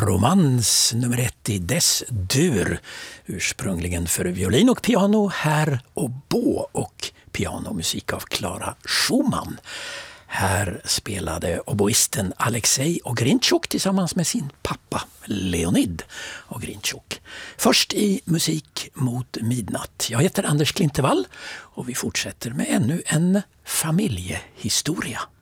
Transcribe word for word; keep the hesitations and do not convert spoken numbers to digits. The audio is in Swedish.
Romans nummer ett i Des dur, ursprungligen för violin och piano, här och bå och pianomusik av Clara Schumann. Här spelade oboisten Alexej Ogrinchuk tillsammans med sin pappa Leonid Ogrinchuk. Först i Musik mot midnatt. Jag heter Anders Klintevall och vi fortsätter med ännu en familjehistoria.